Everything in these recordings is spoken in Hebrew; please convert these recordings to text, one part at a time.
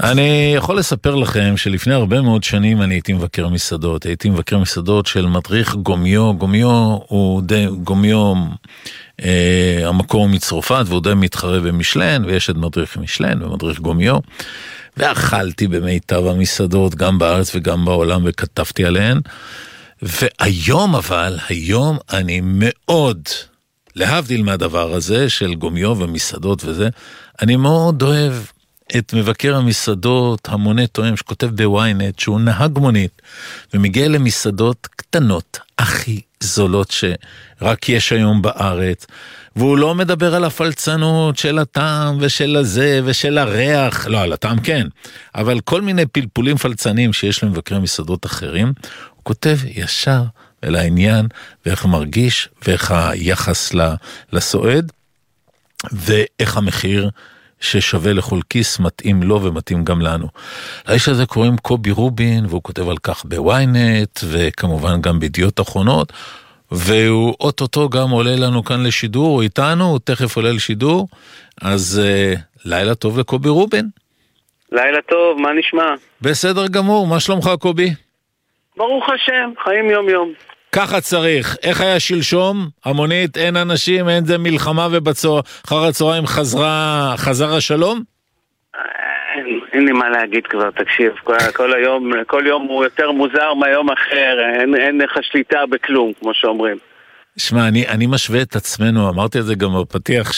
אני יכול לספר לכם שלפני הרבה מאוד שנים אני הייתי מבקר מסעדות של מדריך גומיו. גומיו הוא די, גומיו המקור מצרפת והוא די מתחרה במשלן, ויש את מדריך משלן ומדריך גומיו, ואכלתי במיטב המסעדות גם בארץ וגם בעולם וכתבתי עליהן. והיום היום אני מאוד, להבדיל מהדבר הזה של גומיו ומסעדות וזה, אני מאוד אוהב את מבקר המסעדות המונה תואם שכותב בוויינט שהוא נהג מונית ומגיע למסעדות קטנות הכי זולות שרק יש היום בארץ, והוא לא מדבר על הפלצנות של הטעם ושל הזה ושל הריח, לא, על הטעם כן, אבל כל מיני פלפולים פלצנים שיש למבקרי מסעדות אחרים, הוא כותב ישר אל העניין ואיך מרגיש ואיך היחס לסועד ואיך המחיר ששווה לכל כיס מתאים לו ומתאים גם לנו. האיש הזה קוראים קובי רובין, והוא כותב על כך בוויינט, וכמובן גם בידיעות אחרונות, והוא אוטוטו גם עולה לנו כאן לשידור, הוא איתנו, הוא תכף עולה לשידור, אז לילה טוב לקובי רובין. לילה טוב, מה נשמע? בסדר גמור, מה שלומך קובי? ברוך השם, חיים יום יום. ככה צריך. איך היה שלשום? המונית, אין אנשים, אין זה מלחמה אחר הצהריים חזר השלום? אין לי מה להגיד כבר, תקשיב. כל יום הוא יותר מוזר מהיום אחר, אין לך שליטה בכלום, כמו שאומרים. שמע, אני משווה את עצמנו, אמרתי את זה גם בפתיח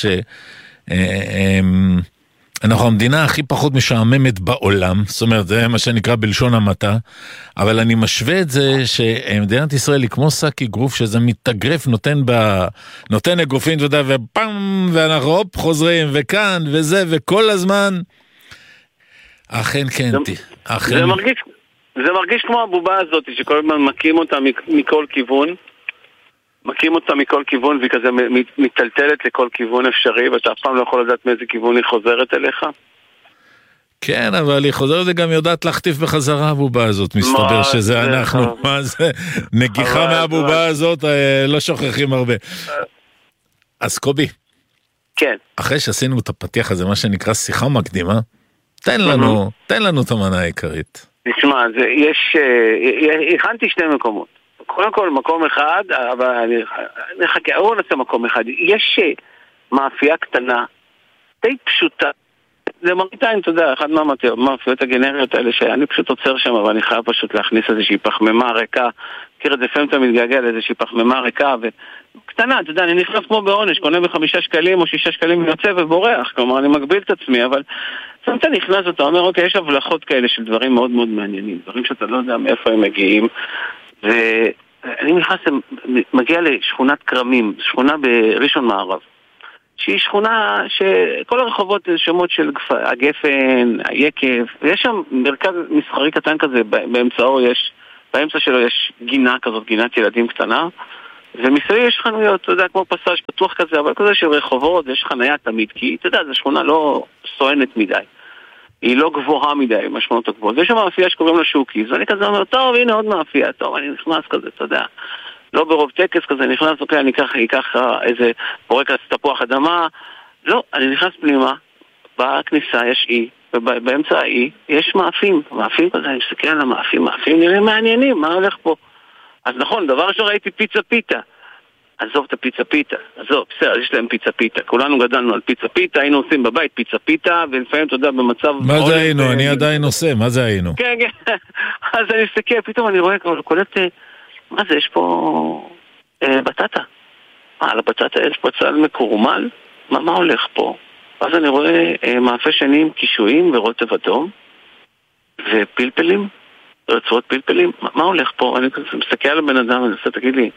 אנחנו המדינה הכי פחות משעממת בעולם, זאת אומרת, זה מה שנקרא בלשון המעטה, אבל אני משווה את זה שמדינת ישראל היא כמו שק אגרוף, שזה מתאגרף, נותן אגרופים, אתה יודע, ופאם, ואנחנו הופ, חוזרים, וכאן, וזה, וכל הזמן, אכן כן, זה מרגיש כמו הבובה הזאת, שכל הזמן מקים אותה מכל כיוון, והיא כזה מטלטלת לכל כיוון אפשרי, ואתה אף פעם לא יכול לדעת מאיזה כיוון היא חוזרת אליך. כן, אבל היא חוזרת וגם יודעת להחטיף בחזרה הבובה הזאת, מסתבר שזה אנחנו. מה זה? נגיחה מהבובה הזאת, לא שוכחים הרבה. אז קובי, כן. אחרי שעשינו את הפתיח הזה, מה שנקרא שיחה מקדימה, תן לנו את המנה העיקרית. נשמע, הכנתי שני מקומות. קודם כל מקום אחד, אבל אני נעשה מקום אחד. יש מאפייה קטנה, די פשוטה, למראית עין, אתה יודע, אחד מהמאפיות הגנריות האלה שאני פשוט עוצר שם, אבל אני חייב פשוט להכניס איזושהי פחמימה ריקה, מכיר את זה, לפעמים אתה מתגעגע לאיזושהי פחמימה ריקה, וקטנה, אתה יודע, אני נכנס כמו בעונש, קונה ב5 שקלים או 6 שקלים ויוצא ובורח, כלומר אני מגביל את עצמי, אבל לפעמים אתה נכנס ואתה אומר, אוקיי, יש הבלחות כאלה של דברים מאוד מאוד מעניינים, דברים שאתה לא יודע מאיפה הם מגיעים, ואני מגיע לשכונת קרמים, שכונה בראשון מערב, שהיא שכונה שכל הרחובות שמות של הגפן, היקב, ויש שם מרכז מסחרי קטן כזה, באמצע שלו יש גינה כזאת, גינת ילדים קטנה, ומסביב יש חנויות, אתה יודע, כמו פסאז' פתוח כזה, אבל כזה של רחובות, יש חניה תמיד, כי אתה יודע, זו שכונה לא סואנת מדי. היא לא גבוהה מדי, משמעות הגבוהות. ויש שם מאפייה שקוראים לה שוקיז, ואני כזה אומר, טוב, הנה עוד מאפייה, טוב, אני נכנס כזה, אתה יודע, לא ברוב טקס כזה, נכנס, אוקיי, אני אקח איזה פורקס תפוח אדמה, לא, אני נכנס פנימה, בכניסה יש אי, ובאמצע האי יש מאפים כזה, אני מסתכל על המאפים נראים מעניינים, מה הולך פה? אז נכון, דבר ראשון ראיתי פיצה פיתה, עזוב את הפיצה פיתה, עזוב, בסדר, יש להם פיצה פיתה, כולנו גדלנו על פיצה פיתה, היינו עושים בבית פיצה פיתה, ולפעמים אתה יודע במצב... מה זה היינו? אני עדיין עושה, מה זה היינו? כן, אז אני מסתכל, פתאום אני רואה, קולט, מה זה, יש פה בטטה, על הבטטה יש פה צל מקורמל, מה הולך פה? אז אני רואה מאפה שנים קישואים ורוטב אדום, ופלפלים, רצועות פלפלים, מה הולך פה? אני מסתכל על הבן אדם, אני עושה, תגיד לי,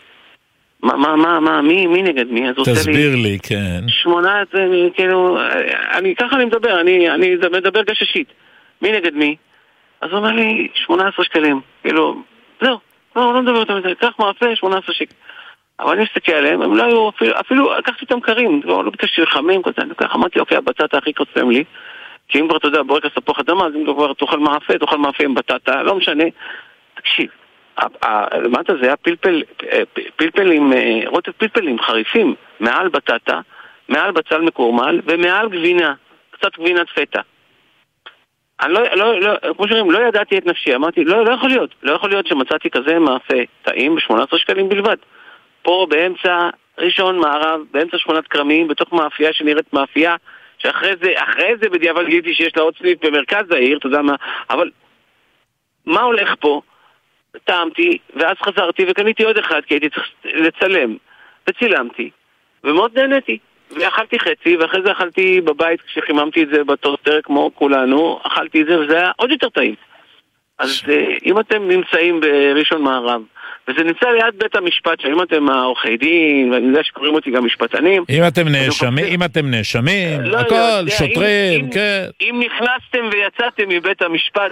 מי נגד מי? תסביר לי, כן. 18, כאילו, ככה אני מדבר, אני מדבר גששית. מי נגד מי? אז הוא אומר לי, 18 שקלים. כאילו, זהו, לא מדבר אותם, קח מאפה, 18 שקל. אבל אני מסתכל עליהם, הם לא היו, אפילו לקחתי אותם קרים, לא בקשיר חמים, ככה אמרתי, אוקיי, הבטטה הכי קוסם לי, כי אם כבר, אתה יודע, בורקס תפוח אדמה, אז אם כבר תאכל מאפה עם בטטה, לא משנה. תקשיב. למטה זה היה פלפלים, רוטב פלפלים חריפים, מעל בטטה, מעל בצל מקורמל, ומעל גבינה, קצת גבינת פטה. אני כמו שאומרים, לא ידעתי את נפשי, אמרתי, לא יכול להיות שמצאתי כזה מאפה טעים ב-18 שקלים בלבד. פה באמצע ראשון מערב, באמצע שכונת קרמים, בתוך מאפייה שנראית מאפייה, שאחרי זה בדיעבד גיליתי שיש לה עוד סניף במרכז העיר, אתה יודע מה, אבל מה הולך פה? טעמתי, ואז חזרתי וקניתי עוד אחד, כי הייתי צריך לצלם, וצילמתי, ומאוד נהניתי. ואכלתי חצי, ואחרי זה אכלתי בבית כשחיממתי את זה בטוסטר כמו כולנו, אכלתי את זה וזה היה עוד יותר טעים. אז אם אתם נמצאים בראשון מערב, וזה נמצא ליד בית המשפט, שאם אתם העורכי דין, ואני יודע שקוראים אותי גם משפטנים, אם אתם נאשמים, הכל, שוטרים, כן. אם נכנסתם ויצאתם מבית המשפט,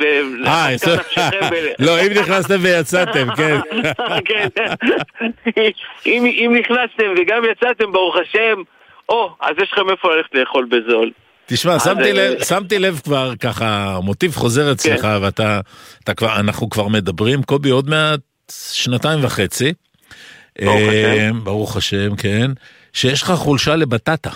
לא, אם נכנסתם ויצאתם, כן. אם נכנסתם וגם יצאתם ברוך השם, אז יש לכם איפה ללכת לאכול בזול. תשמע, שמתי לב כבר ככה, מוטיב חוזר אצלך, ואנחנו כבר מדברים, קובי, עוד מעט 2.5, ברוך השם, כן, שיש לך חולשה לבטטה.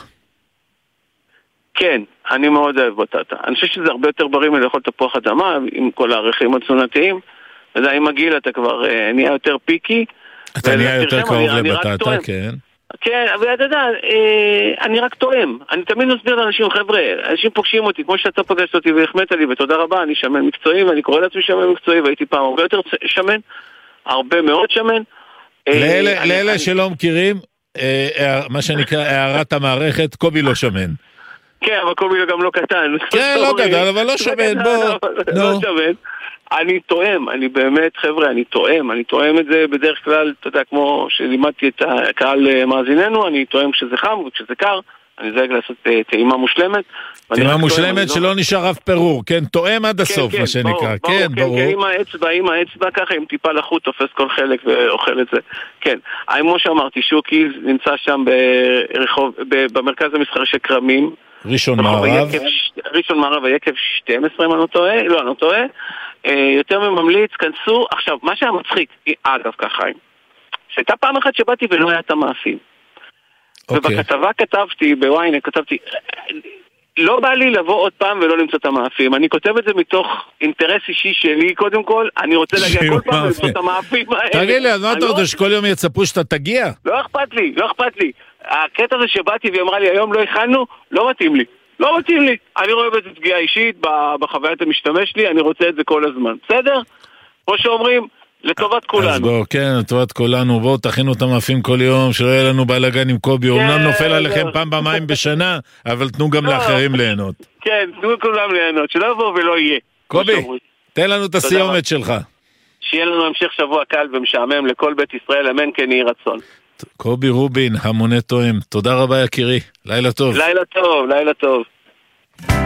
כן, אני מאוד אוהב בטטה. אני חושב שזה הרבה יותר בריא מלאכול תפוח אדמה, עם כל הערכים התזונתיים. אתה יודע, עם הגיל אתה כבר נהיה יותר פיקי. אתה נהיה יותר קרוב לבטטה, כן. כן, אבל אתה יודע, אני רק טועם. אני תמיד מסביר לאנשים, חבר'ה, אנשים פוגשים אותי, כמו שאתה פוגשת אותי והחמאת לי, ותודה רבה, אני שמן מקצועי, ואני קורא לעצמי שמן מקצועי, והייתי פעם הרבה יותר שמן, הרבה מאוד שמן. לאלה שלא מכירים, מה שנקרא הערת המערכת, קובי לא שמן. כן, אבל קובי גם לא קטן. כן, לא קטן, אבל לא שמן, בוא. לא שמן. אני טועם, אני באמת, חבר'ה, אני טועם את זה בדרך כלל, אתה יודע, כמו שלימדתי את הקהל מאזיננו, אני טועם כשזה חם וכשזה קר, אני דואג לעשות טעימה מושלמת. טעימה מושלמת שלא נשאר אף פירור, כן, טועם עד הסוף, מה שנקרא, כן, ברור. כן, עם האצבע ככה, עם טיפה לחוט, תופס כל חלק ואוכל את זה. כן, כמו שאמרתי, שוקי נמצא שם במרכז המסחר של קרמים. ראשון מערב, היקב 12, אם אני לא טועה, יותר ממליץ, כנסו. עכשיו, מה שהיה מצחיק, אגב ככה, שהייתה פעם אחת שבאתי ולא היה את המאפים. ובכתבה כתבתי, בוויינט כתבתי, לא בא לי לבוא עוד פעם ולא למצוא את המאפים. אני כותב את זה מתוך אינטרס אישי שלי, קודם כל, אני רוצה להגיע כל פעם ולמצוא את המאפים האלה. תגיד לי, אז מה אתה רוצה שכל יום יצפו שאתה תגיע? לא אכפת לי. הקטע הזה שבאתי והיא אמרה לי, היום לא הכנו, לא מתאים לי. אני רואה בזה פגיעה אישית, בחוויית המשתמש לי, אני רוצה את זה כל הזמן. בסדר? כמו שאומרים, לטובת כולנו. אז בואו, כן, לטובת כולנו. בואו, תכינו את המאפים כל יום, שלא יהיה לנו בלגן עם קובי. אומנם נופל עליכם פעם בשנה, אבל תנו גם לאחרים ליהנות. כן, תנו כולם ליהנות, שלא יבוא ולא יהיה. קובי, תן לנו את הסיומת שלך. שיהיה לנו המשך שבוע קל ומשעמם לכל בית ישראל, אמן כן יהי רצון. קובי רובין, המונה תואם. תודה רבה יקירי. לילה טוב. לילה טוב.